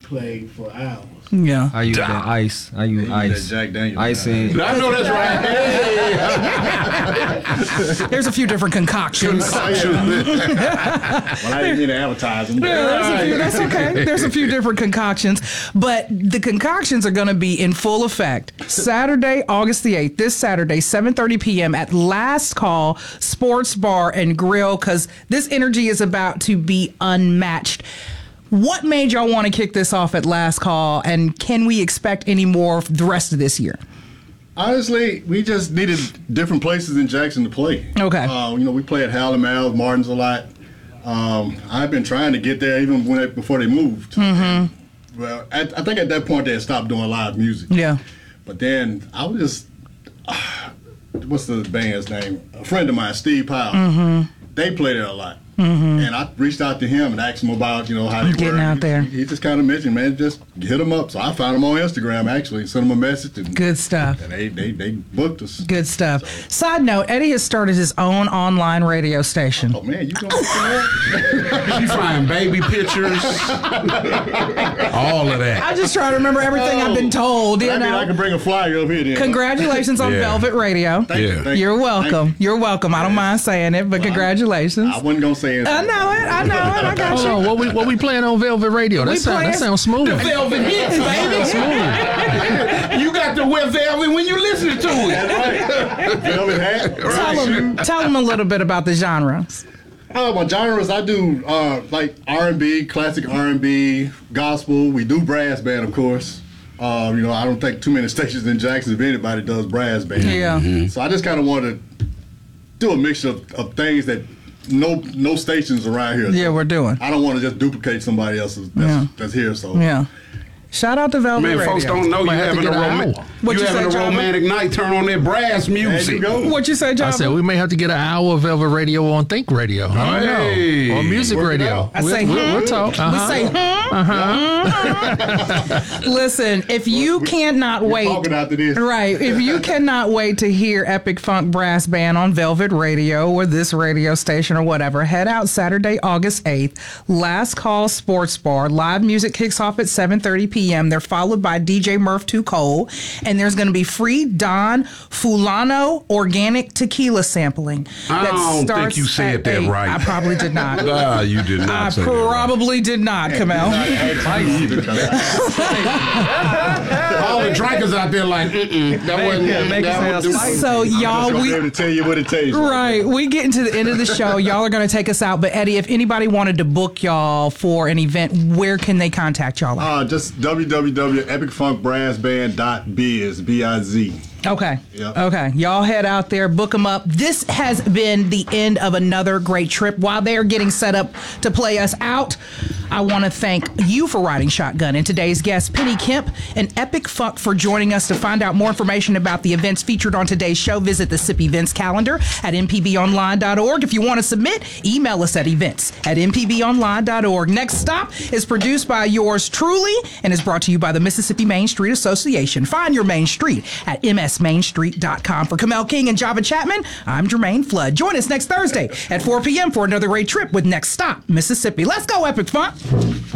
played for hours. Yeah. I use that ice. I use ice. Jack Daniels. Ice in. I know that's right. There's a few different concoctions. Well, I didn't mean to advertise them. That's okay. There's a few different concoctions, but the concoctions are going to be in full effect Saturday, August the 8th, this Saturday, 7:30 p.m. at Last Call Sports Bar and Grill, because this energy is about to be unmatched. What made y'all want to kick this off at Last Call, and can we expect any more the rest of this year? Honestly, we just needed different places in Jackson to play. Okay. We play at Howell and Mal's, Martin's a lot. I've been trying to get there even before they moved. Mm-hmm. Well, I think at that point they had stopped doing live music. Yeah. But then I was just, what's the band's name? A friend of mine, Steve Powell. Mm-hmm. They play there a lot. Mm-hmm. And I reached out to him and asked him about, how they getting were. out there. He just kind of mentioned, man, just hit him up. So I found him on Instagram, actually, sent him a message. And, Good stuff. And they booked us. Good stuff. Side note, Eddie has started his own online radio station. Oh, man, you going to that? She find baby pictures. All of that. I just try to remember everything I've been told. I mean, I can bring a flyer up here then. Congratulations on Velvet Radio. Thank you. You're welcome. You're welcome. I don't mind saying it, but congratulations. I wasn't going to say anything. I know it. I got Hold you. on, what we playing on Velvet Radio? That sounds smooth. The Velvet hits, baby. You got to wear velvet when you listen to it. That's right. Velvet hat. Tell them a little bit about the genres. My genres, I do like R&B, classic R&B, gospel. We do brass band, of course. I don't think too many stations in Jackson, if anybody does brass band. Yeah. Mm-hmm. So I just kind of want to do a mixture of things that no stations around here. Yeah, we're doing. I don't want to just duplicate somebody else's that's here. So Yeah. Shout out to Velvet Man, Radio. folks don't know you having a romantic night. Turn on that brass music. there you go. What you say, John? I said we may have to get an hour of Velvet Radio on Think Radio. I don't know. Or Music Radio. I say, we'll talk. We say, Listen, if you cannot wait, talking after this. right? If you cannot wait to hear Epic Funk Brass Band on Velvet Radio or this radio station or whatever, head out Saturday, August 8th. Last Call Sports Bar. Live music kicks off at 7:30 p.m. They're followed by DJ Murph Too Cold, and there's going to be free Don Fulano organic tequila sampling. I don't think you said that right. I probably did not. Nah, you did not I say that right. probably did not, Kamel. All the drinkers out there like, that wasn't. So y'all, I'm able to tell you what it tastes like. right, we getting to the end of the show. Y'all are going to take us out, but Eddie, if anybody wanted to book y'all for an event, where can they contact y'all? Just www.epicfunkbrassband.biz, B-I-Z. Okay. Yep. Okay. Y'all head out there, book them up. This has been the end of another great trip. While they're getting set up to play us out, I want to thank you for riding shotgun and today's guest, Penny Kemp, and Epic Funk for joining us. To find out more information about the events featured on today's show, visit the SIP events calendar at mpbonline.org. If you want to submit, email us at events@mpbonline.org. Next Stop is produced by yours truly and is brought to you by the Mississippi Main Street Association. Find your Main Street at msmainstreet.com. For Kamel King and Java Chapman, I'm Jermaine Flood. Join us next Thursday at 4 p.m. for another great trip with Next Stop, Mississippi. Let's go, Epic Funk!